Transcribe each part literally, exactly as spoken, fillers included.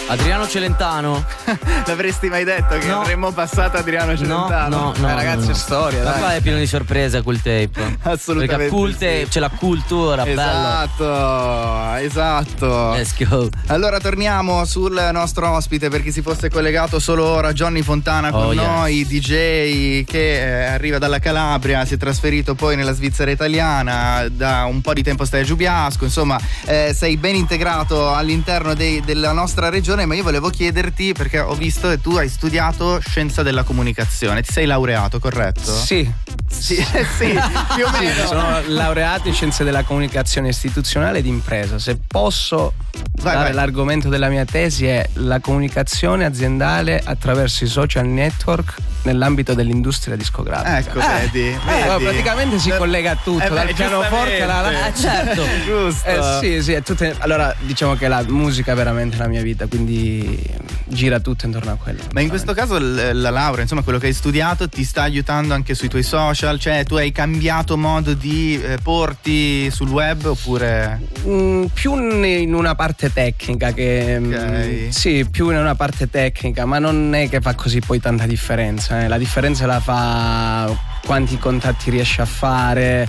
Adriano Celentano. L'avresti mai detto che no. avremmo passato Adriano Celentano? No, no, no eh, ragazzi, no. è storia. Ma dai. qua è pieno di sorprese Cool Tape. Assolutamente. Perché a Cool Tape sì. c'è la cultura, esatto, bello. Esatto. Let's go. Allora torniamo sul nostro ospite, per chi si fosse collegato solo ora, Johnny Fontana con oh, noi, yes. D J che eh, arriva dalla Calabria, si è trasferito poi nella Svizzera italiana, da un po' di tempo stai a Giubiasco, insomma eh, sei ben integrato all'interno dei, della nostra regione, ma io volevo chiederti, perché ho visto che tu hai studiato scienza della comunicazione, ti sei laureato, corretto? Sì. Sì, sì, più o meno. Sì, sono laureato in scienze della comunicazione istituzionale ed impresa. Se posso vai, dare vai. l'argomento della mia tesi è la comunicazione aziendale attraverso i social network nell'ambito dell'industria discografica. Ecco, eh, vedi, eh, vedi. praticamente si collega a tutto, eh beh, dal pianoforte alla giustamente. Ah, certo. Giusto. Eh, sì, sì, è tutte... Allora, diciamo che la musica è veramente la mia vita, quindi gira tutto intorno a quello. Ma in questo caso l- la laurea, insomma, quello che hai studiato ti sta aiutando anche sui tuoi social? Cioè, tu hai cambiato modo di eh, porti sul web oppure? Mm, più in una parte tecnica che Ok. mm, sì, più in una parte tecnica, ma non è che fa così poi tanta differenza, eh. La differenza la fa quanti contatti riesci a fare.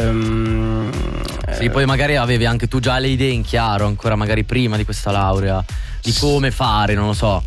ehm, Sì, eh, poi magari avevi anche tu già le idee in chiaro, ancora magari prima di questa laurea, di come fare, non lo so.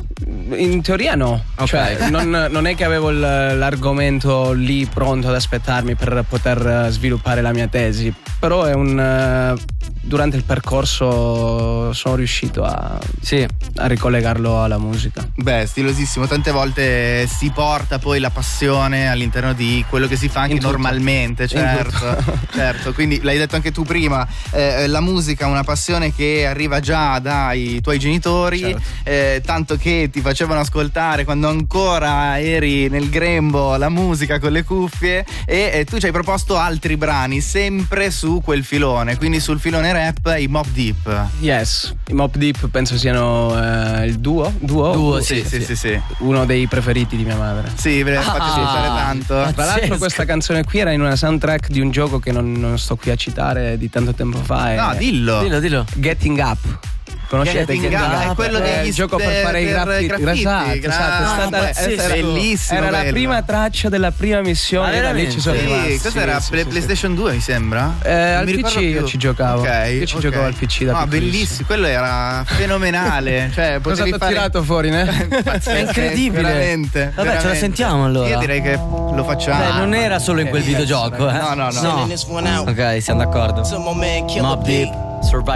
In teoria no, Ok. cioè non, non è che avevo il- l'argomento lì pronto ad aspettarmi per poter eh, sviluppare la mia tesi, però è un eh, durante il percorso sono riuscito a, Sì. a ricollegarlo alla musica. Beh, stilosissimo. Tante volte si porta poi la passione all'interno di quello che si fa anche In tutto. normalmente, In certo. tutto. Certo, quindi l'hai detto anche tu prima, eh, la musica è una passione che arriva già dai tuoi genitori, Certo. eh, tanto che ti facevano ascoltare quando ancora eri nel grembo la musica con le cuffie e eh, tu ci hai proposto altri brani sempre su quel filone, quindi sul filone rap, i Mobb Deep. Yes, i Mobb Deep penso siano eh, il duo, duo, Duo, Sì, sì, sì, sì. uno dei preferiti di mia madre. Sì, ve ne fate Ah. ascoltare tanto. Tra l'altro Pazzesco. questa canzone qui era in una soundtrack di un gioco che non, non sto qui a citare di tanto tempo fa. No, è dillo. Dillo, dillo. Getting Up. Conoscete Getting Getting Up, Up? è quello È degli il gioco per per- fare i per graffiti. graffiti, Esatto, gra- esatto. È no, stata, pazzesco. era- Bellissimo Era la quello. prima traccia della prima missione. Ah, e da lì veramente? ci sono Sì, rimasto. cos'era? Sì, Play- sì, sì, PlayStation due mi sembra? Eh, Non al mi P C ricordo io più. ci giocavo. Ok, Io ci ok. giocavo al P C da No, piccolissimo. bellissimo, quello era fenomenale. Cioè, Cosa potevi ti ho fare... tirato fuori, ne? Pazzesco, È incredibile. Veramente. Vabbè, ce la veramente. sentiamo allora. Io direi che lo facciamo. Beh, non era solo in quel videogioco, eh. No, no, no. Ok, siamo d'accordo. Mobb Deep, Survive.